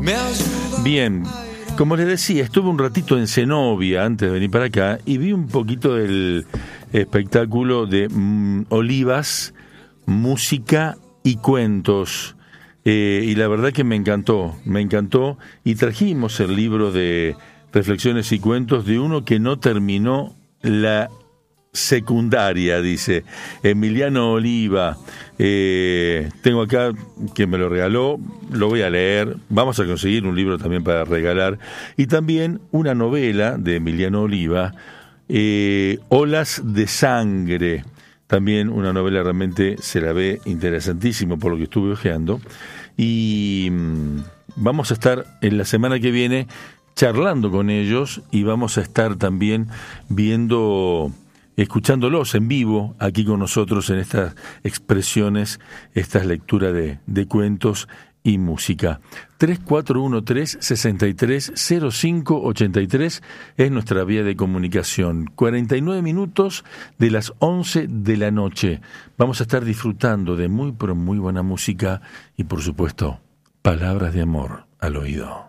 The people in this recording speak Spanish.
Bien, como les decía, estuve un ratito en Zenobia antes de venir para acá y vi un poquito del espectáculo de Olivas, música y cuentos. Y la verdad que me encantó, y trajimos el libro de reflexiones y cuentos de uno que no terminó la secundaria, dice Emiliano Oliva. Tengo acá que me lo regaló, lo voy a leer. Vamos a conseguir un libro también para regalar, y también una novela de Emiliano Oliva, Olas de Sangre, también una novela, realmente se la ve interesantísimo por lo que estuve hojeando. Y vamos a estar en la semana que viene charlando con ellos, y vamos a estar también escuchándolos en vivo aquí con nosotros en estas expresiones, estas lecturas de cuentos y música. 3413-630583 es nuestra vía de comunicación. 49 minutos de las 11 de la noche. Vamos a estar disfrutando de muy, pero muy buena música y, por supuesto, palabras de amor al oído.